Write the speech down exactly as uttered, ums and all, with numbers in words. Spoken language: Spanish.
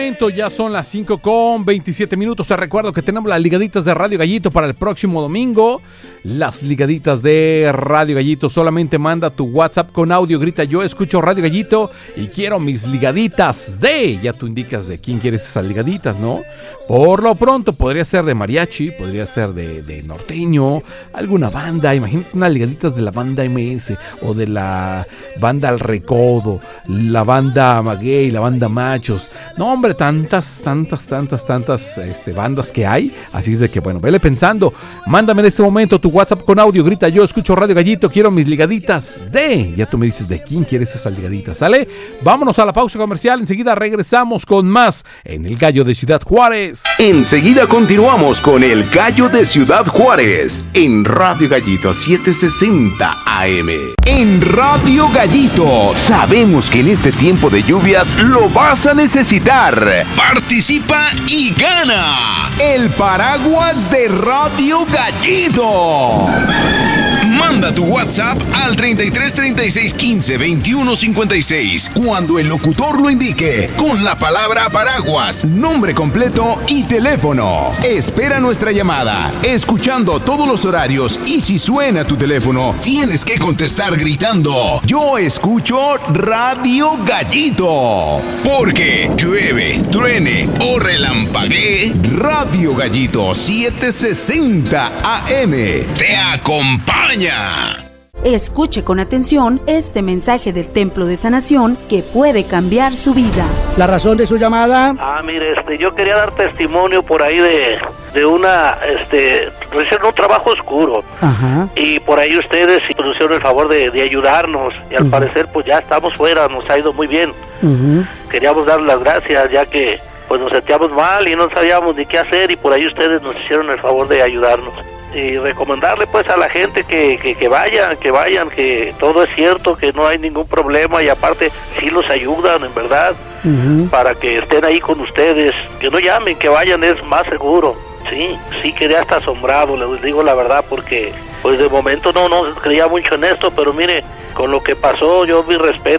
Ya son las cinco con veintisiete minutos. Te recuerdo que tenemos las ligaditas de Radio Gallito para el próximo domingo. Las ligaditas de Radio Gallito. Solamente manda tu WhatsApp con audio. Grita: yo escucho Radio Gallito y quiero mis ligaditas de... Ya tú indicas de quién quieres esas ligaditas, ¿no? Por lo pronto podría ser de mariachi, podría ser de, de norteño, alguna banda. Imagínate unas ligaditas de la banda M S o de la banda Al Recodo, la banda Maguey, la banda Machos. No, hombre, tantas, tantas, tantas, tantas este, bandas que hay. Así es de que, bueno, vele pensando. Mándame en este momento tu WhatsApp con audio. Grita: yo escucho Radio Gallito, quiero mis ligaditas de... Ya tú me dices de quién quieres esas ligaditas, ¿sale? Vámonos a la pausa comercial. Enseguida regresamos con más en El Gallo de Ciudad Juárez. Enseguida continuamos con El Gallo de Ciudad Juárez en Radio Gallito setecientos sesenta A M. En Radio Gallito sabemos que en este tiempo de lluvias lo vas a necesitar. Participa y gana el paraguas de Radio Gallito. Manda tu WhatsApp al treinta y tres, treinta y seis, quince, veintiuno, cincuenta y seis cuando el locutor lo indique con la palabra paraguas, nombre completo y teléfono. Espera nuestra llamada, escuchando todos los horarios, y si suena tu teléfono, tienes que contestar gritando: yo escucho Radio Gallito. Porque llueve, truene o relampaguee, Radio Gallito setecientos sesenta A M te acompaña. Escuche con atención este mensaje del Templo de Sanación que puede cambiar su vida. ¿La razón de su llamada? Ah, mire, este, yo quería dar testimonio por ahí de, de una, este, hicieron un trabajo oscuro. Ajá. Y por ahí ustedes nos hicieron el favor de, de ayudarnos. Y al uh-huh. parecer, pues ya estamos fuera, nos ha ido muy bien. Uh-huh. Queríamos dar las gracias, ya que pues nos sentíamos mal y no sabíamos ni qué hacer, y por ahí ustedes nos hicieron el favor de ayudarnos. Y recomendarle pues a la gente que, que, que vayan, que vayan, que todo es cierto, que no hay ningún problema, y aparte sí los ayudan en verdad, uh-huh. para que estén ahí con ustedes, que no llamen, que vayan, es más seguro. Sí, sí quedé hasta asombrado, les digo la verdad, porque pues de momento no, no creía mucho en esto, pero mire, con lo que pasó, yo mi respeto